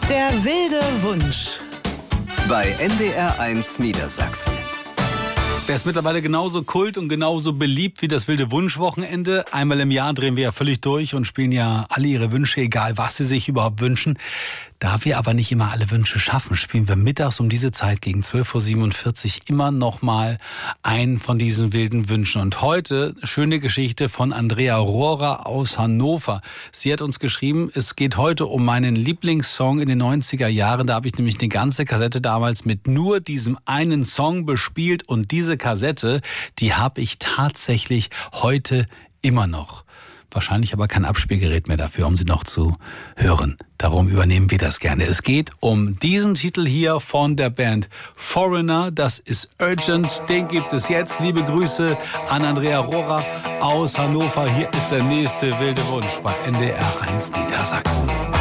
Der wilde Wunsch. Bei NDR1 Niedersachsen. Der ist mittlerweile genauso kult und genauso beliebt wie das wilde Wunschwochenende. Einmal im Jahr drehen wir ja völlig durch und spielen ja alle ihre Wünsche, egal was sie sich überhaupt wünschen. Da wir aber nicht immer alle Wünsche schaffen, spielen wir mittags um diese Zeit gegen 12.47 Uhr immer noch mal einen von diesen wilden Wünschen. Und heute schöne Geschichte von Andrea Rohrer aus Hannover. Sie hat uns geschrieben, es geht heute um meinen Lieblingssong in den 90er Jahren. Da habe ich nämlich eine ganze Kassette damals mit nur diesem einen Song bespielt. Und diese Kassette, die habe ich tatsächlich heute immer noch. Wahrscheinlich aber kein Abspielgerät mehr dafür, um sie noch zu hören. Darum übernehmen wir das gerne. Es geht um diesen Titel hier von der Band Foreigner. Das ist Urgent. Den gibt es jetzt. Liebe Grüße an Andrea Rohrer aus Hannover. Hier ist der nächste wilde Wunsch bei NDR1 Niedersachsen.